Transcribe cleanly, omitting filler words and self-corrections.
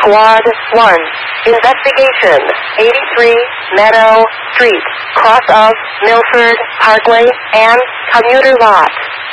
Squad 1. Investigation. 83 Meadow Street. Cross of Milford Parkway and Commuter Lot.